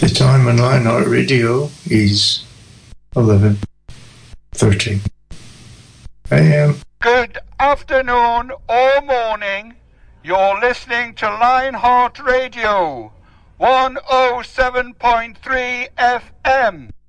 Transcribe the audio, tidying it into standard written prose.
The time on Lionheart Radio is 11:30 a.m. Good afternoon or morning. You're listening to Lionheart Radio, 107.3 FM.